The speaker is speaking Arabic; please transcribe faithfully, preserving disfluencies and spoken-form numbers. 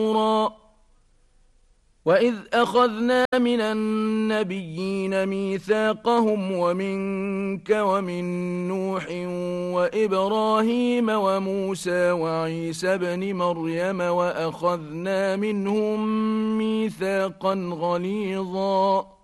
وَإِذْ أَخَذْنَا مِنَ النَّبِيِّينَ مِيثَاقَهُمْ وَمِنكَ وَمِن نُّوحٍ وَإِبْرَاهِيمَ وَمُوسَى وَعِيسَى ابْنِ مَرْيَمَ وَأَخَذْنَا مِنْهُم مِّيثَاقًا غَلِيظًا